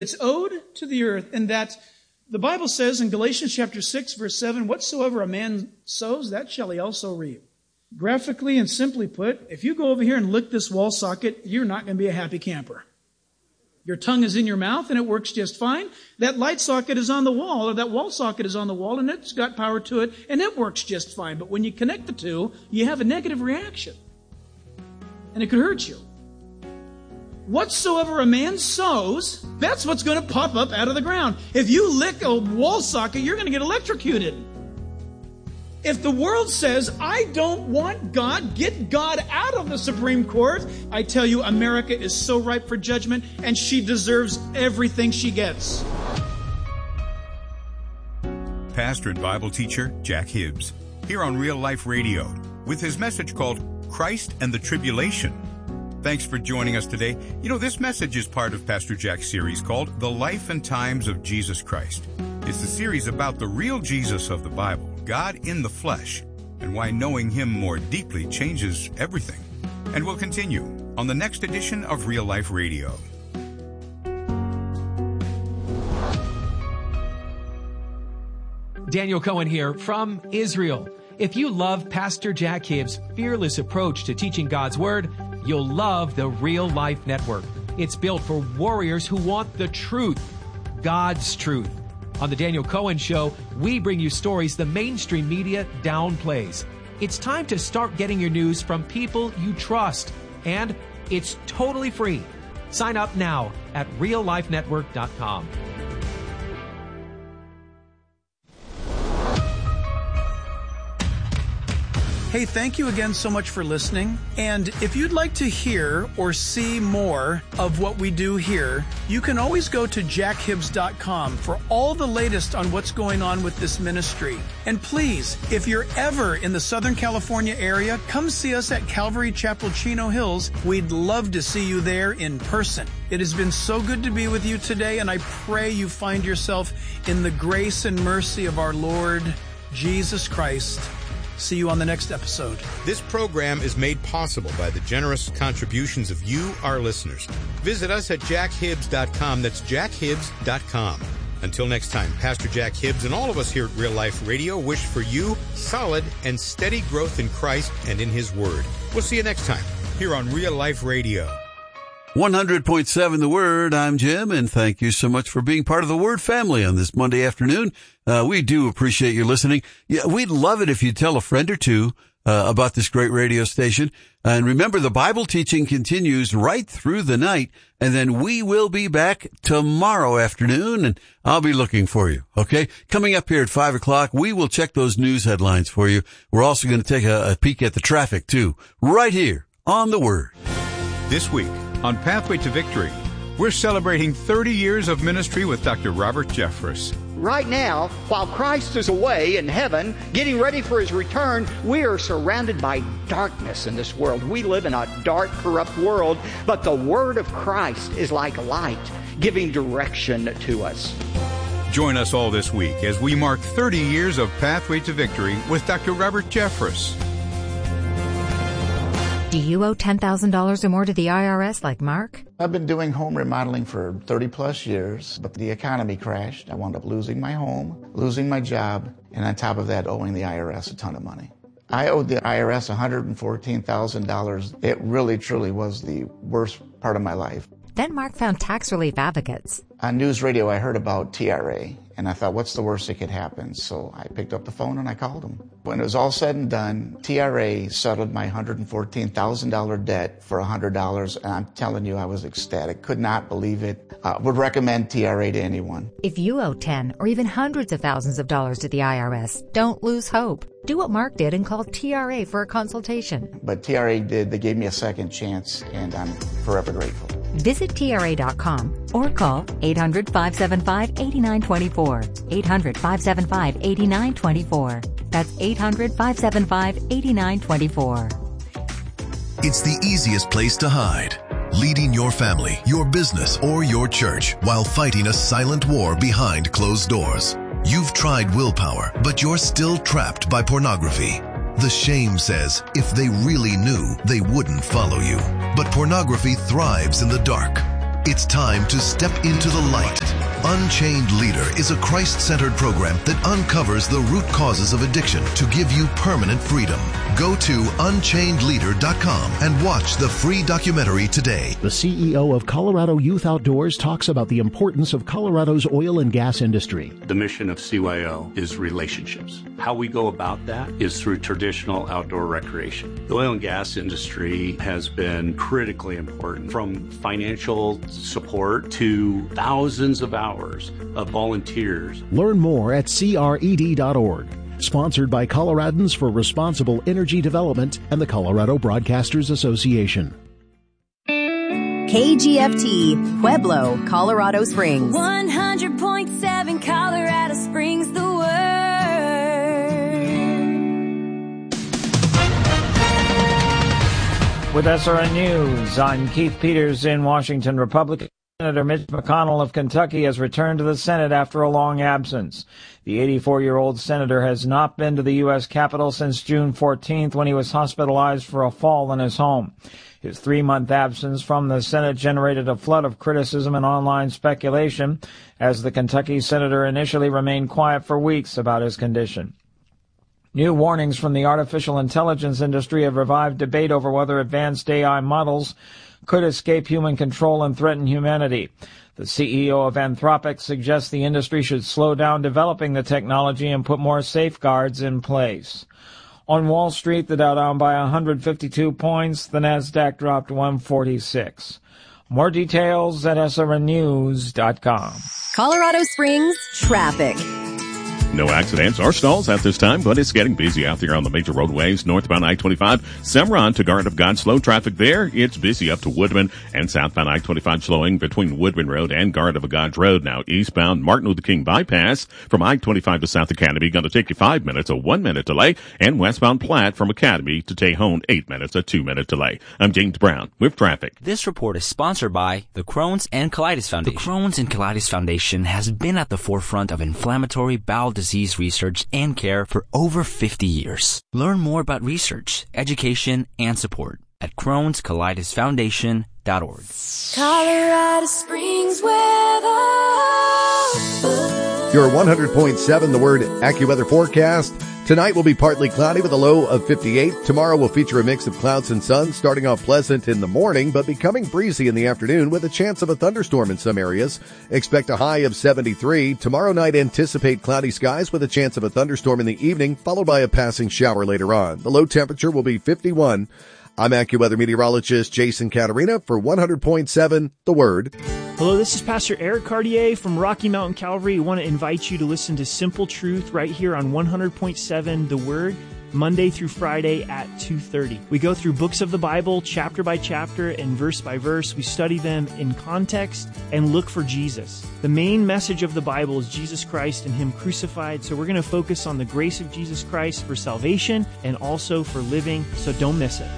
It's owed to the earth, and that the Bible says in Galatians chapter 6, verse 7, whatsoever a man sows, that shall he also reap. Graphically and simply put, if you go over here and lick this wall socket, you're not going to be a happy camper. Your tongue is in your mouth and it works just fine. That light socket is on the wall, or that wall socket is on the wall, and it's got power to it, and it works just fine. But when you connect the two, you have a negative reaction. And it could hurt you. Whatsoever a man sows, that's what's going to pop up out of the ground. If you lick a wall socket, you're going to get electrocuted. If the world says, I don't want God, get God out of the Supreme Court, I tell you, America is so ripe for judgment, and she deserves everything she gets. Pastor and Bible teacher Jack Hibbs, here on Real Life Radio, with his message called Christ and the Tribulation. Thanks for joining us today. You know, this message is part of Pastor Jack's series called The Life and Times of Jesus Christ. It's the series about the real Jesus of the Bible, God in the flesh, and why knowing Him more deeply changes everything. And we'll continue on the next edition of Real Life Radio. Daniel Cohen here from Israel. If you love Pastor Jack Hibbs' fearless approach to teaching God's Word, you'll love the Real Life Network. It's built for warriors who want the truth, God's truth. On the Daniel Cohen Show, we bring you stories the mainstream media downplays. It's time to start getting your news from people you trust, and it's totally free. Sign up now at reallifenetwork.com. Hey, thank you again so much for listening. And if you'd like to hear or see more of what we do here, you can always go to jackhibbs.com for all the latest on what's going on with this ministry. And please, if you're ever in the Southern California area, come see us at Calvary Chapel, Chino Hills. We'd love to see you there in person. It has been so good to be with you today, and I pray you find yourself in the grace and mercy of our Lord Jesus Christ. See you on the next episode. This program is made possible by the generous contributions of you, our listeners. Visit us at jackhibbs.com. That's jackhibbs.com. Until next time, Pastor Jack Hibbs and all of us here at Real Life Radio wish for you solid and steady growth in Christ and in His Word. We'll see you next time here on Real Life Radio. 100.7 The Word. I'm Jim, and thank you so much for being part of the Word family on this Monday afternoon. We do appreciate you listening. Yeah, we'd love it if you'd tell a friend or two about this great radio station. And remember, the Bible teaching continues right through the night, and then we will be back tomorrow afternoon, and I'll be looking for you, okay? Coming up here at 5 o'clock, we will check those news headlines for you. We're also going to take a peek at the traffic, too, right here on The Word. This week on Pathway to Victory, we're celebrating 30 years of ministry with Dr. Robert Jeffress. Right now, while Christ is away in heaven, getting ready for His return, we are surrounded by darkness in this world. We live in a dark, corrupt world, but the Word of Christ is like light, giving direction to us. Join us all this week as we mark 30 years of Pathway to Victory with Dr. Robert Jeffress. Do you owe $10,000 or more to the IRS like Mark? I've been doing home remodeling for 30 plus years, but the economy crashed. I wound up losing my home, losing my job, and on top of that, owing the IRS a ton of money. I owed the IRS $114,000. It really, truly was the worst part of my life. Then Mark found tax relief advocates. On news radio, I heard about TRA, and I thought, what's the worst that could happen? So I picked up the phone and I called them. When it was all said and done, TRA settled my $114,000 debt for $100, and I'm telling you, I was ecstatic. Could not believe it. Would recommend TRA to anyone. If you owe 10 or even hundreds of thousands of dollars to the IRS, don't lose hope. Do what Mark did and call TRA for a consultation. But TRA did. They gave me a second chance, and I'm forever grateful. Visit TRA.com or call 800-575-8924. 800-575-8924. That's 800-575-8924. It's the easiest place to hide. Leading your family, your business, or your church while fighting a silent war behind closed doors. You've tried willpower, but you're still trapped by pornography. The shame says if they really knew, they wouldn't follow you. But pornography thrives in the dark. It's time to step into the light. Unchained Leader is a Christ-centered program that uncovers the root causes of addiction to give you permanent freedom. Go to unchainedleader.com and watch the free documentary today. The CEO of Colorado Youth Outdoors talks about the importance of Colorado's oil and gas industry. The mission of CYO is relationships. How we go about that is through traditional outdoor recreation. The oil and gas industry has been critically important, from financial support to thousands of hours of volunteers. Learn more at cred.org. Sponsored by Coloradans for Responsible Energy Development and the Colorado Broadcasters Association. KGFT, Pueblo, Colorado Springs. 100.7 Colorado Springs, the word. With SRN News, I'm Keith Peters in Washington. Republican Senator Mitch McConnell of Kentucky has returned to the Senate after a long absence. The 84-year-old senator has not been to the U.S. Capitol since June 14th, when he was hospitalized for a fall in his home. His 3-month absence from the Senate generated a flood of criticism and online speculation, as the Kentucky senator initially remained quiet for weeks about his condition. New warnings from the artificial intelligence industry have revived debate over whether advanced AI models could escape human control and threaten humanity. The CEO of Anthropic suggests the industry should slow down developing the technology and put more safeguards in place. On Wall Street, the Dow down by 152 points, the Nasdaq dropped 146. More details at srnnews.com. Colorado Springs traffic. No accidents or stalls at this time, but it's getting busy out there on the major roadways. Northbound I-25, Cimarron to Garden of God, slow traffic there. It's busy up to Woodman, and southbound I-25 slowing between Woodman Road and Garden of God Road. Now eastbound Martin Luther King bypass from I-25 to South Academy, going to take you 5 minutes, a 1-minute delay, and westbound Platte from Academy to Tejon, 8 minutes, a 2-minute delay. I'm James Brown with traffic. This report is sponsored by the Crohn's and Colitis Foundation. The Crohn's and Colitis Foundation has been at the forefront of inflammatory bowel disease research and care for over 50 years. Learn more about research, education, and support at Crohn'sColitisFoundation.org. Colorado Springs weather. Your 100.7 The Word AccuWeather forecast. Tonight will be partly cloudy with a low of 58. Tomorrow will feature a mix of clouds and sun, starting off pleasant in the morning, but becoming breezy in the afternoon with a chance of a thunderstorm in some areas. Expect a high of 73. Tomorrow night, anticipate cloudy skies with a chance of a thunderstorm in the evening, followed by a passing shower later on. The low temperature will be 51. I'm AccuWeather meteorologist Jason Caterina for 100.7 The Word. Hello, this is Pastor Eric Cartier from Rocky Mountain Calvary. I want to invite you to listen to Simple Truth right here on 100.7 The Word, Monday through Friday at 2:30. We go through books of the Bible, chapter by chapter and verse by verse. We study them in context and look for Jesus. The main message of the Bible is Jesus Christ and Him crucified, so we're going to focus on the grace of Jesus Christ for salvation and also for living, so don't miss it.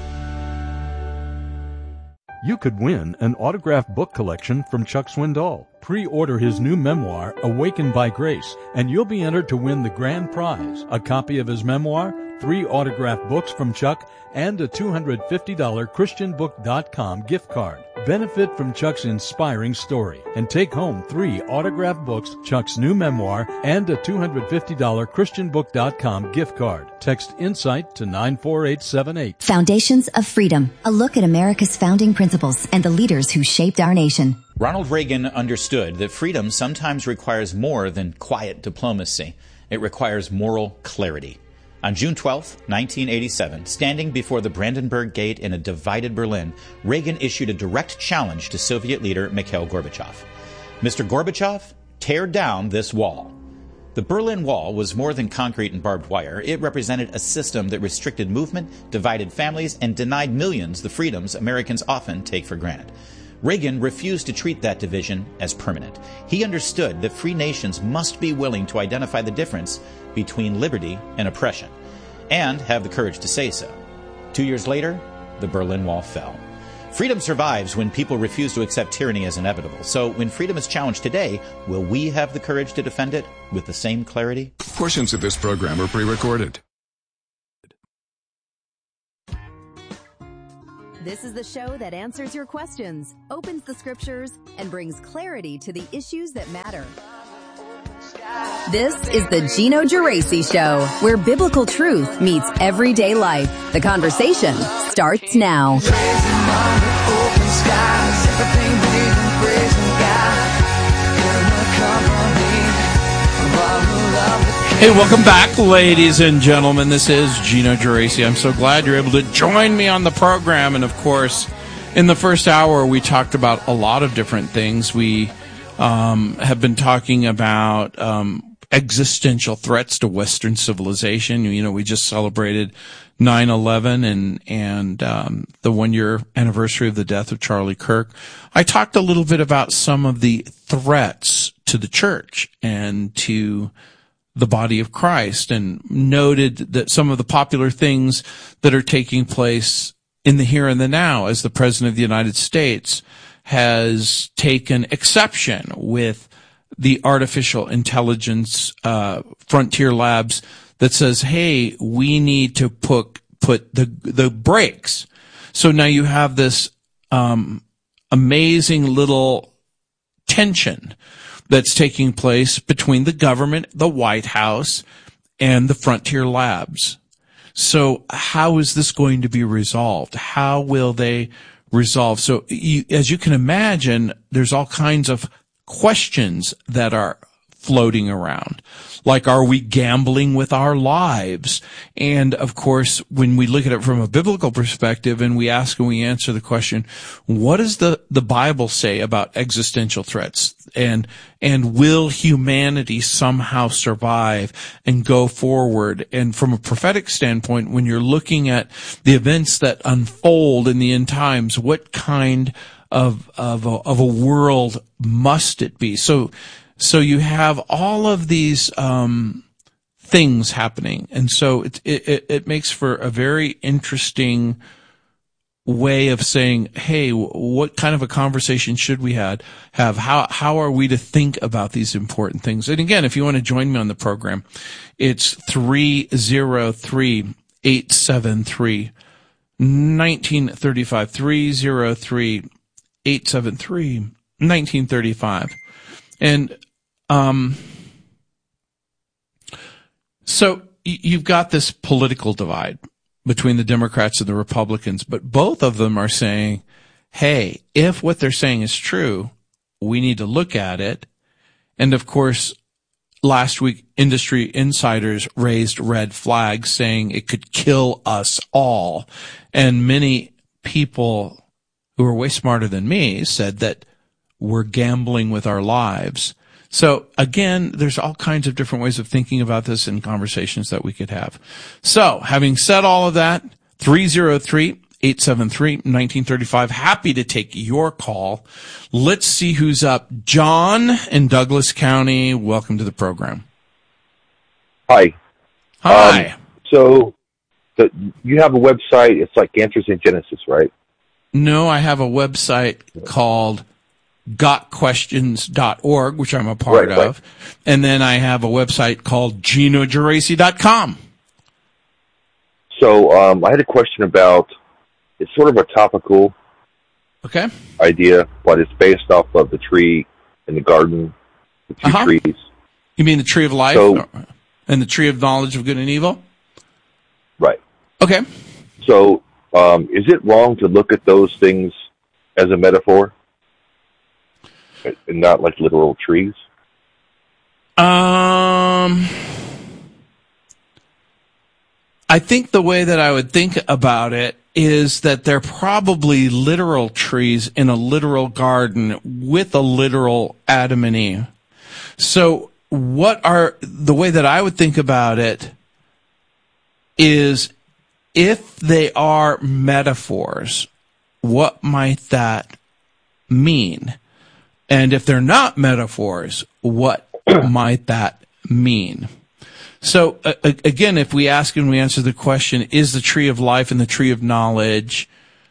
You could win an autographed book collection from Chuck Swindoll. Pre-order his new memoir, Awakened by Grace, and you'll be entered to win the grand prize, a copy of his memoir, 3 autographed books from Chuck, and a $250 ChristianBook.com gift card. Benefit from Chuck's inspiring story and take home 3 autographed books, Chuck's new memoir, and a $250 ChristianBook.com gift card. Text INSIGHT to 94878. Foundations of Freedom, a look at America's founding principles and the leaders who shaped our nation. Ronald Reagan understood that freedom sometimes requires more than quiet diplomacy. It requires moral clarity. On June 12, 1987, standing before the Brandenburg Gate in a divided Berlin, Reagan issued a direct challenge to Soviet leader Mikhail Gorbachev. Mr. Gorbachev, tear down this wall. The Berlin Wall was more than concrete and barbed wire. It represented a system that restricted movement, divided families, and denied millions the freedoms Americans often take for granted. Reagan refused to treat that division as permanent. He understood that free nations must be willing to identify the difference between liberty and oppression, and have the courage to say so. 2 years later, the Berlin Wall fell. Freedom survives when people refuse to accept tyranny as inevitable. So when freedom is challenged today, will we have the courage to defend it with the same clarity? Portions of this program are pre-recorded. This is the show that answers your questions, opens the scriptures, and brings clarity to the issues that matter. This is the Gino Geraci Show, where biblical truth meets everyday life. The conversation starts now. Hey, welcome back, ladies and gentlemen. This is Gino Geraci. I'm so glad you're able to join me on the program. And, of course, in the first hour, we talked about a lot of different things. We have been talking about existential threats to Western civilization. You know, we just celebrated 9/11 and the 1-year anniversary of the death of Charlie Kirk. I talked a little bit about some of the threats to the church and to the body of Christ, and noted that some of the popular things that are taking place in the here and the now, as the President of the United States has taken exception with the artificial intelligence frontier labs that says, hey, we need to put the brakes. So now you have this amazing little tension that's taking place between the government, the White House, and the frontier labs. So how is this going to be resolved? How will they resolve? So as you can imagine, there's all kinds of questions that are floating around. Like, are we gambling with our lives? And of course, when we look at it from a biblical perspective and we ask and we answer the question, what does the Bible say about existential threats? And will humanity somehow survive and go forward? And from a prophetic standpoint, when you're looking at the events that unfold in the end times, what kind of a world must it be? So you have all of these things happening, and so it makes for a very interesting way of saying, hey, what kind of a conversation should we have? How are we to think about these important things? And again, if you want to join me on the program, it's 303-873-1935, 303-873-1935. And so you've got this political divide between the Democrats and the Republicans, but both of them are saying, hey, if what they're saying is true, we need to look at it. And of course, last week, industry insiders raised red flags saying it could kill us all. And many people who are way smarter than me said that we're gambling with our lives. So again, there's all kinds of different ways of thinking about this and conversations that we could have. So having said all of that, 303-873-1935. Happy to take your call. Let's see who's up. John in Douglas County. Welcome to the program. Hi. Hi. So you have a website. It's like Answers in Genesis, right? No, I have a website called gotquestions.org, which I'm a part of. Right. And then I have a website called GinoGeraci.com. So I had a question about, it's sort of a topical idea, but it's based off of the tree in the garden, the two trees. You mean the tree of life and the tree of knowledge of good and evil? Right. Okay. So is it wrong to look at those things as a metaphor? And not like literal trees? I think the way that I would think about it is that they're probably literal trees in a literal garden with a literal Adam and Eve. So the way that I would think about it is, if they are metaphors, what might that mean? And if they're not metaphors, what might that mean? So again, if we ask and we answer the question, is the tree of life and the tree of knowledge,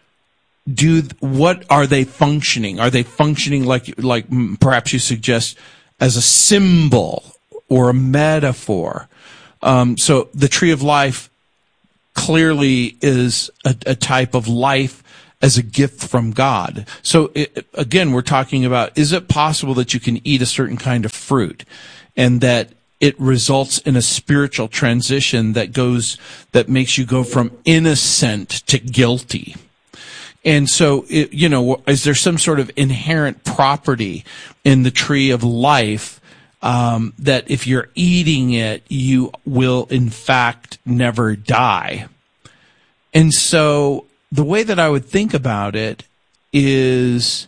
what are they functioning? Are they functioning like perhaps you suggest as a symbol or a metaphor? So the tree of life clearly is a type of life as a gift from God. So again, we're talking about, is it possible that you can eat a certain kind of fruit and that it results in a spiritual transition that makes you go from innocent to guilty? And so, is there some sort of inherent property in the tree of life that if you're eating it, you will in fact never die? And so the way that I would think about it is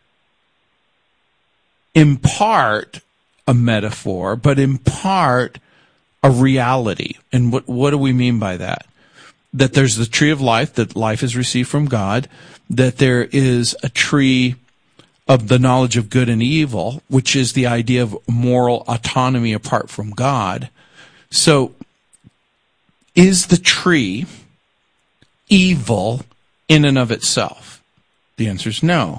in part a metaphor, but in part a reality. And what do we mean by that? That there's the tree of life, that life is received from God, that there is a tree of the knowledge of good and evil, which is the idea of moral autonomy apart from God. So, is the tree evil in and of itself? The answer is no.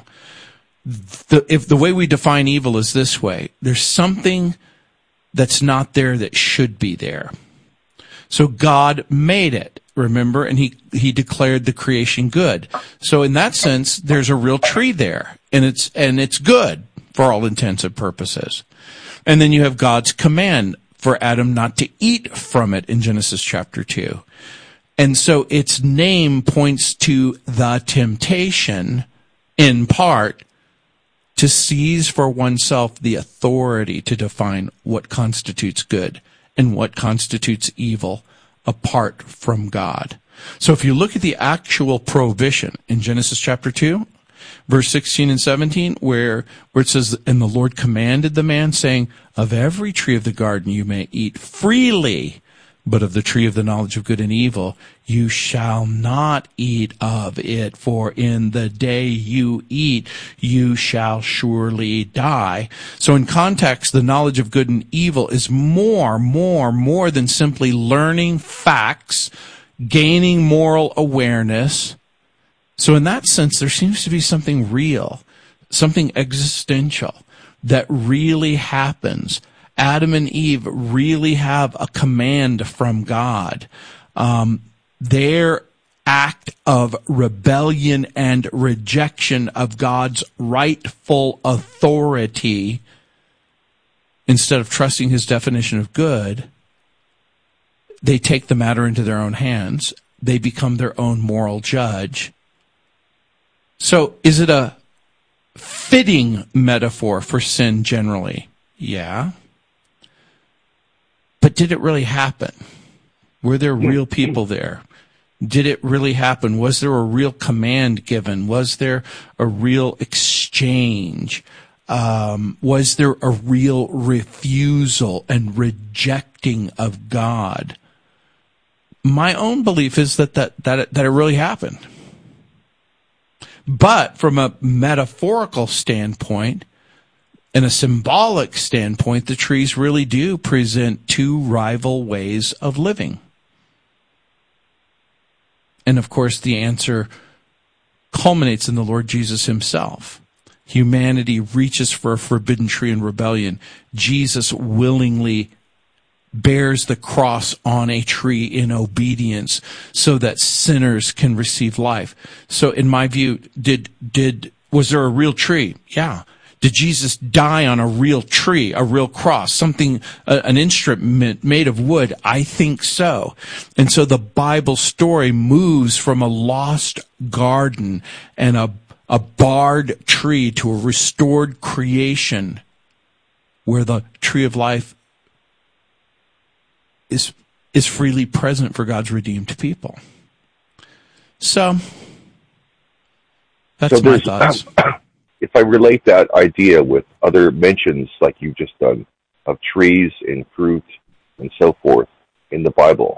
If the way we define evil is this way, there's something that's not there that should be there. So God made it, remember, and he declared the creation good. So in that sense, there's a real tree there, and it's good for all intents and purposes. And then you have God's command for Adam not to eat from it in Genesis chapter 2. And so its name points to the temptation, in part, to seize for oneself the authority to define what constitutes good and what constitutes evil apart from God. So if you look at the actual prohibition in Genesis chapter 2, verse 16 and 17, where it says, "And the Lord commanded the man, saying, of every tree of the garden you may eat freely, but of the tree of the knowledge of good and evil you shall not eat of it, for in the day you eat you shall surely die." So in context, the knowledge of good and evil is more than simply learning facts, gaining moral awareness. So in that sense, there seems to be something real, something existential that really happens. Adam and Eve really have a command from God. Their act of rebellion and rejection of God's rightful authority, instead of trusting his definition of good, they take the matter into their own hands. They become their own moral judge. So is it a fitting metaphor for sin generally? Yeah. But did it really happen? Were there real people there? Did it really happen? Was there a real command given? Was there a real exchange? Was there a real refusal and rejecting of God? My own belief is that it really happened. But from a metaphorical standpoint, in a symbolic standpoint, the trees really do present two rival ways of living. And of course, the answer culminates in the Lord Jesus himself. Humanity reaches for a forbidden tree in rebellion. Jesus willingly bears the cross on a tree in obedience so that sinners can receive life. So in my view, was there a real tree? Yeah. Did Jesus die on a real tree, a real cross, something, an instrument made of wood? I think so. And so the Bible story moves from a lost garden and a barred tree to a restored creation where the tree of life is freely present for God's redeemed people. So that's my thoughts. If I relate that idea with other mentions like you've just done of trees and fruit and so forth in the Bible,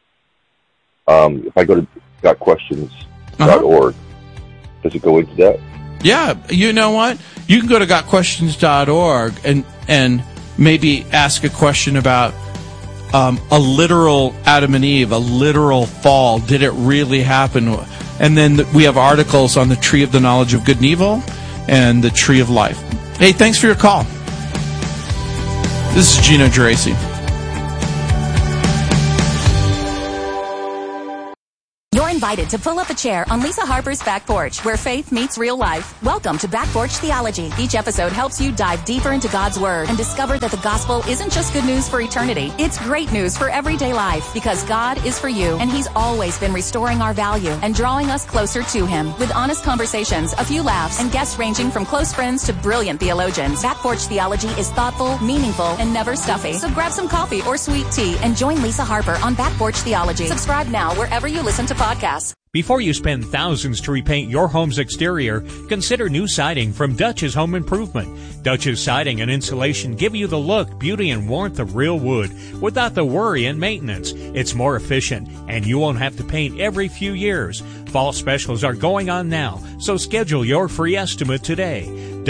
if I go to gotquestions.org, does it go into that? Yeah, you know what? You can go to gotquestions.org and maybe ask a question about a literal Adam and Eve, a literal fall. Did it really happen? And then we have articles on the tree of the knowledge of good and evil and the tree of life. Hey, thanks for your call. This is Gino Geraci. You're in invited to pull up a chair on Lisa Harper's Back Porch, where faith meets real life. Welcome to Back Porch Theology. Each episode helps you dive deeper into God's Word and discover that the gospel isn't just good news for eternity. It's great news for everyday life, because God is for you, and He's always been restoring our value and drawing us closer to Him. With honest conversations, a few laughs, and guests ranging from close friends to brilliant theologians, Back Porch Theology is thoughtful, meaningful, and never stuffy. So grab some coffee or sweet tea and join Lisa Harper on Back Porch Theology. Subscribe now wherever you listen to podcasts. Before you spend thousands to repaint your home's exterior, consider new siding from Dutch's Home Improvement. Dutch's Siding and Insulation give you the look, beauty, and warmth of real wood without the worry and maintenance. It's more efficient, and you won't have to paint every few years. Fall specials are going on now, so schedule your free estimate today.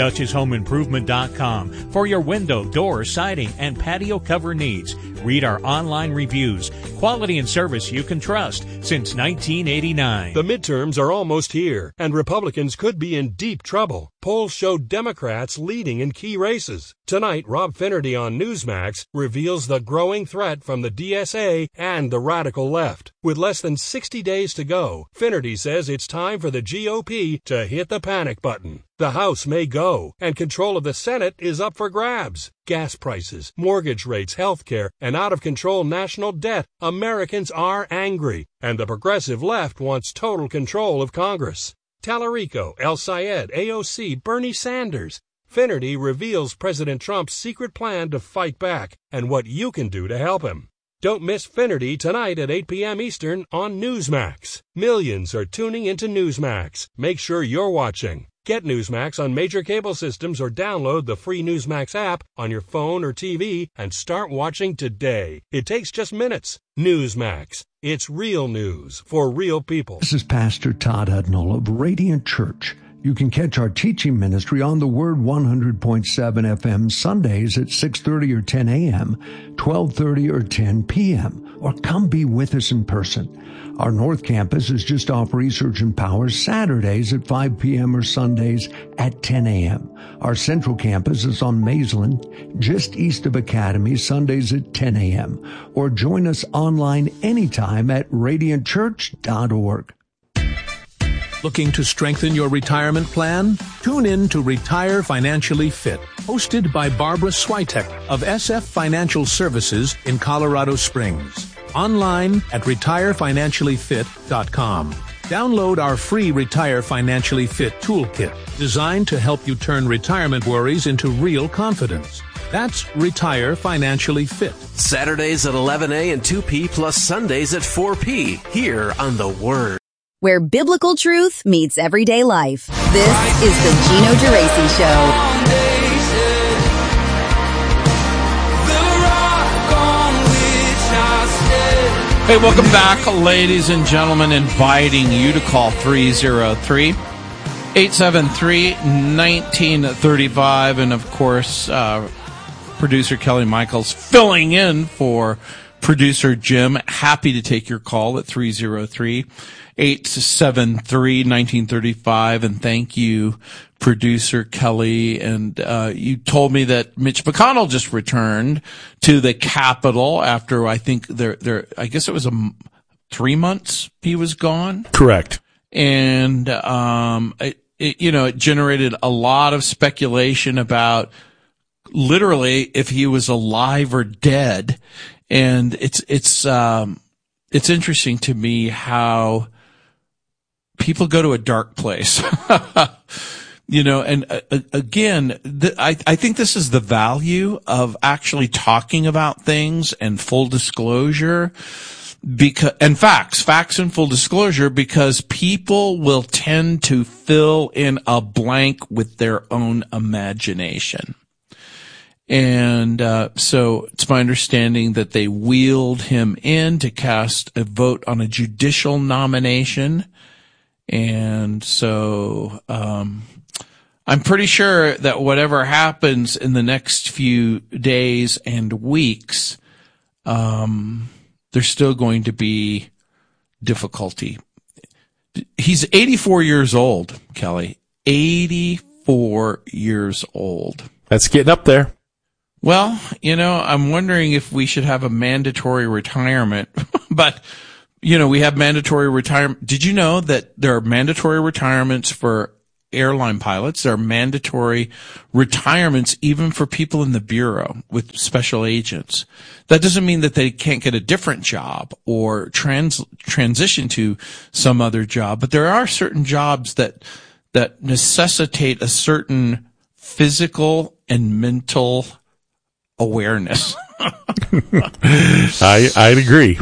Dutch'sHomeImprovement.com for your window, door, siding, and patio cover needs. Read our online reviews. Quality and service you can trust since 1989. The midterms are almost here, and Republicans could be in deep trouble. Polls show Democrats leading in key races. Tonight, Rob Finnerty on Newsmax reveals the growing threat from the DSA and the radical left. With less than 60 days to go, Finnerty says it's time for the GOP to hit the panic button. The House may go, and control of the Senate is up for grabs. Gas prices, mortgage rates, health care, and out-of-control national debt. Americans are angry, and the progressive left wants total control of Congress. Tallarico, El Sayed, AOC, Bernie Sanders. Finnerty reveals President Trump's secret plan to fight back and what you can do to help him. Don't miss Finnerty tonight at 8 p.m. Eastern on Newsmax. Millions are tuning into Newsmax. Make sure you're watching. Get Newsmax on major cable systems or download the free Newsmax app on your phone or TV and start watching today. It takes just minutes. Newsmax. It's real news for real people. This is Pastor Todd Hudnall of Radiant Church. You can catch our teaching ministry on the Word 100.7 FM Sundays at 6:30 or 10 a.m., 12:30 or 10 p.m., or come be with us in person. Our North Campus is just off Research and Power Saturdays at 5 p.m. or Sundays at 10 a.m. Our Central Campus is on Maysland, just east of Academy, Sundays at 10 a.m. Or join us online anytime at radiantchurch.org. Looking to strengthen your retirement plan? Tune in to Retire Financially Fit, hosted by Barbara Switek of SF Financial Services in Colorado Springs. Online at retirefinanciallyfit.com. Download our free Retire Financially Fit toolkit, designed to help you turn retirement worries into real confidence. That's Retire Financially Fit. Saturdays at 11 and 2 p plus Sundays at 4 p here on The Word. Where biblical truth meets everyday life. This is the Gino Geraci Show. Hey, welcome back, ladies and gentlemen. Inviting you to call 303-873-1935. And, of course, producer Kelly Michaels filling in for producer Jim. Happy to take your call at 303-873-1935. And thank you, producer Kelly. And you told me that Mitch McConnell just returned to the Capitol after, I think, I guess it was 3 months he was gone. Correct. And it generated a lot of speculation about literally if he was alive or dead. And it's interesting to me how people go to a dark place. And again, I think this is the value of actually talking about things and full disclosure, and facts and full disclosure, because people will tend to fill in a blank with their own imagination. And so it's my understanding that they wheeled him in to cast a vote on a judicial nomination. And so I'm pretty sure that whatever happens in the next few days and weeks, there's still going to be difficulty. He's 84 years old, Kelly. 84 years old. That's getting up there. Well, I'm wondering if we should have a mandatory retirement, but we have mandatory retirement. Did you know that there are mandatory retirements for airline pilots? There are mandatory retirements even for people in the Bureau with special agents. That doesn't mean that they can't get a different job or transition to some other job, but there are certain jobs that necessitate a certain physical and mental awareness. I'd agree.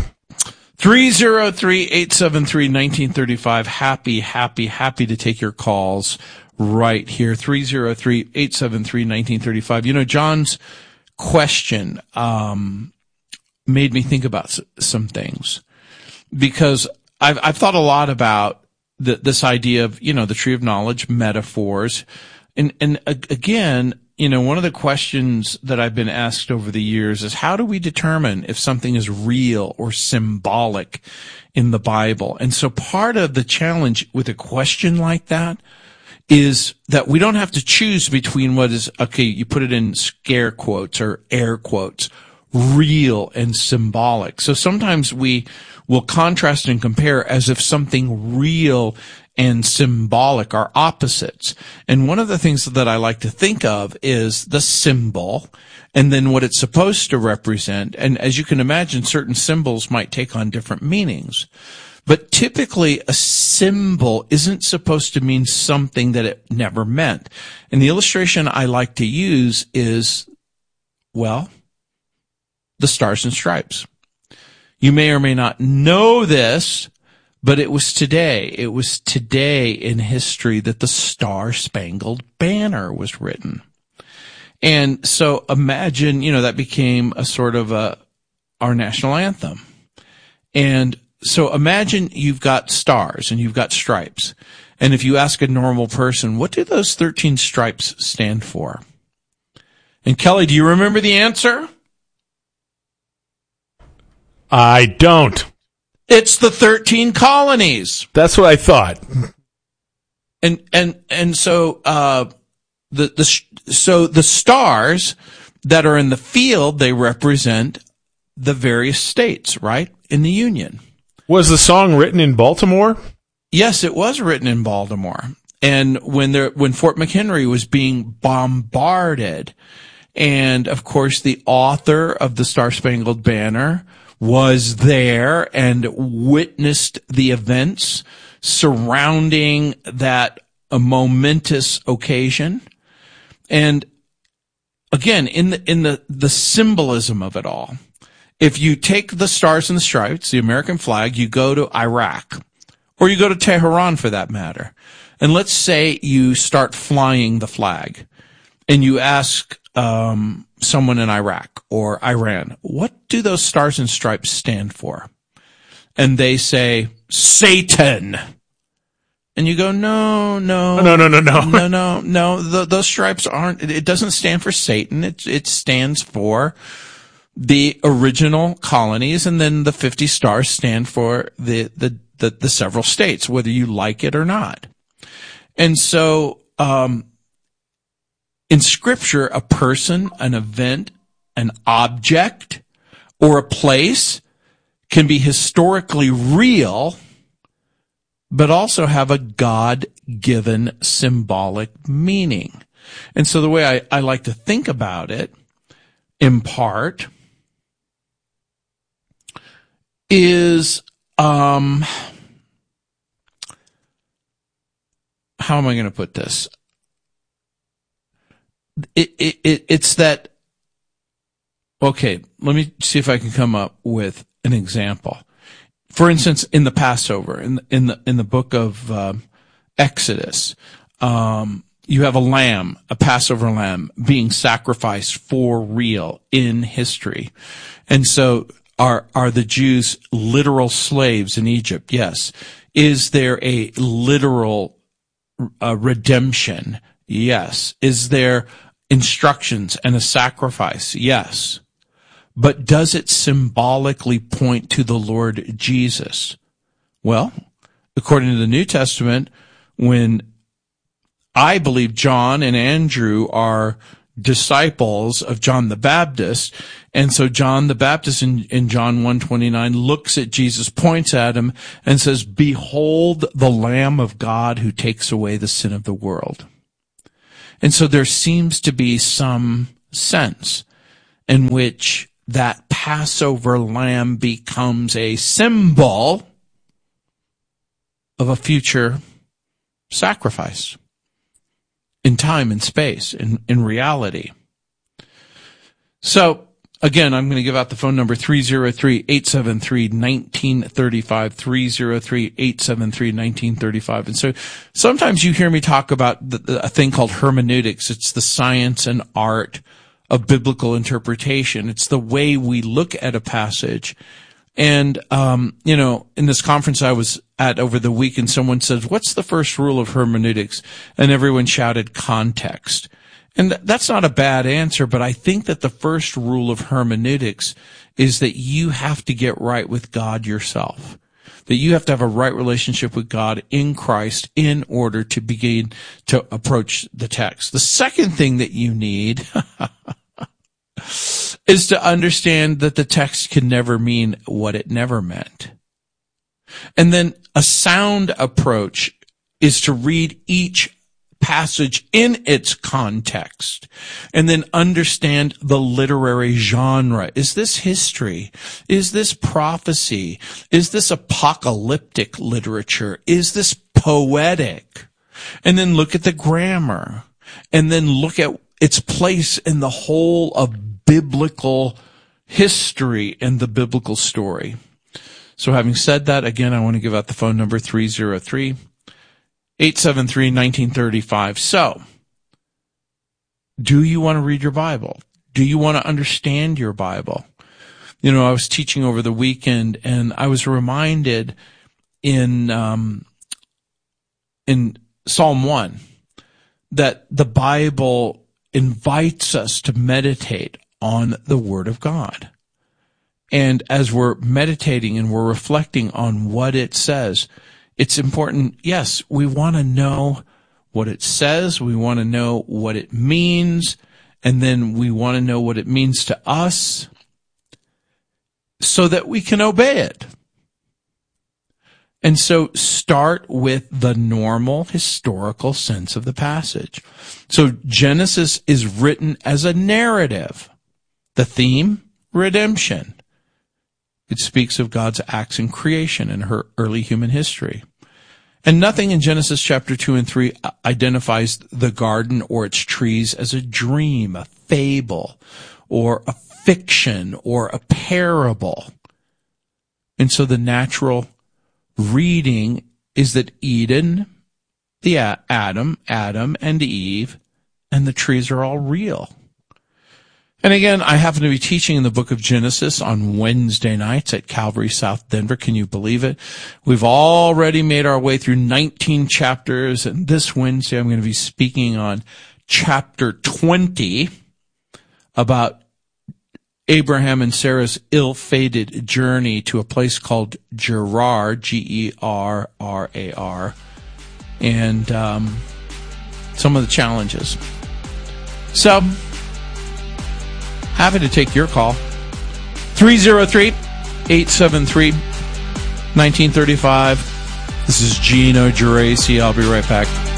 303-873-1935. Happy to take your calls right here. 303-873-1935. John's question made me think about some things, because I've thought a lot about this idea of, the tree of knowledge, metaphors. And again, one of the questions that I've been asked over the years is, how do we determine if something is real or symbolic in the Bible? And so part of the challenge with a question like that is that we don't have to choose between what is, okay, you put it in scare quotes or air quotes, real and symbolic. So sometimes we will contrast and compare as if something real and symbolic are opposites. And one of the things that I like to think of is the symbol and then what it's supposed to represent. And as you can imagine, certain symbols might take on different meanings. But typically a symbol isn't supposed to mean something that it never meant. And the illustration I like to use is, the Stars and Stripes. You may or may not know this, but it was today in history that the Star-Spangled Banner was written. And so imagine, that became a sort of our national anthem. And so imagine you've got stars and you've got stripes. And if you ask a normal person, what do those 13 stripes stand for? And Kelly, do you remember the answer? I don't. It's the 13 colonies. That's what I thought. And so the stars that are in the field, they represent the various states, right, in the Union. Was the song written in Baltimore? Yes, it was written in Baltimore. And when Fort McHenry was being bombarded, and of course the author of the Star-Spangled Banner was there and witnessed the events surrounding that momentous occasion. And again, in the symbolism of it all, if you take the Stars and the Stripes, the American flag, you go to Iraq, or you go to Tehran for that matter, and let's say you start flying the flag, and you ask someone in Iraq or Iran, what do those Stars and Stripes stand for? And they say, Satan. And you go, no. Those stripes it doesn't stand for Satan. It stands for the original colonies, and then the 50 stars stand for the several states, whether you like it or not. And so, in Scripture, a person, an event, an object, or a place can be historically real, but also have a God-given symbolic meaning. And so the way I like to think about it, in part, is, how am I going to put this? It's that, okay, let me see if I can come up with an example. For instance, in the Passover, in the book of Exodus, you have a Passover lamb being sacrificed for real in history. And so are the Jews literal slaves in Egypt? Yes. Is there a literal redemption? Yes. Is there instructions and a sacrifice? Yes. But does it symbolically point to the Lord Jesus? Well, according to the New Testament, when I believe John and Andrew are disciples of John the Baptist. And so John the Baptist in John 1:29 looks at Jesus, points at him, and says, "Behold the Lamb of God who takes away the sin of the world." And so there seems to be some sense in which that Passover lamb becomes a symbol of a future sacrifice in time and space, in reality. So, again, I'm going to give out the phone number 303-873-1935, 303-873-1935. And so sometimes you hear me talk about a thing called hermeneutics. It's the science and art of biblical interpretation. It's the way we look at a passage. And, in this conference I was at over the weekend, someone says, "What's the first rule of hermeneutics?" And everyone shouted, "Context." And that's not a bad answer, but I think that the first rule of hermeneutics is that you have to get right with God yourself. That you have to have a right relationship with God in Christ in order to begin to approach the text. The second thing that you need is to understand that the text can never mean what it never meant. And then a sound approach is to read each passage in its context and then understand the literary genre. Is this history? Is this prophecy? Is this apocalyptic literature? Is this poetic? And then look at the grammar and then look at its place in the whole of biblical history and the biblical story. So having said that, again, I want to give out the phone number 303-873-1935. So, do you want to read your Bible? Do you want to understand your Bible? I was teaching over the weekend and I was reminded in Psalm 1 that the Bible invites us to meditate on the Word of God. And as we're meditating and we're reflecting on what it says, it's important, yes, we want to know what it says, we want to know what it means, and then we want to know what it means to us so that we can obey it. And so start with the normal historical sense of the passage. So Genesis is written as a narrative. The theme, redemption. It speaks of God's acts in creation and her early human history. And nothing in Genesis chapter 2 and 3 identifies the garden or its trees as a dream, a fable, or a fiction, or a parable. And so the natural reading is that Eden, Adam and Eve, and the trees are all real. And again, I happen to be teaching in the book of Genesis on Wednesday nights at Calvary South Denver. Can you believe it? We've already made our way through 19 chapters, and this Wednesday I'm going to be speaking on chapter 20 about Abraham and Sarah's ill-fated journey to a place called Gerar, Gerrar, and some of the challenges. So, happy to take your call. 303-873-1935. This is Gino Geraci. I'll be right back.